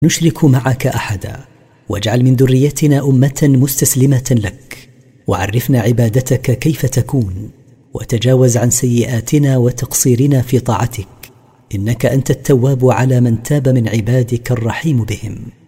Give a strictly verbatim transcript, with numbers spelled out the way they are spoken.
نشرك معك أحدا، واجعل من ذريتنا أمة مستسلمة لك، وعرفنا عبادتك كيف تكون، وتجاوز عن سيئاتنا وتقصيرنا في طاعتك، إنك أنت التواب على من تاب من عبادك الرحيم بهم.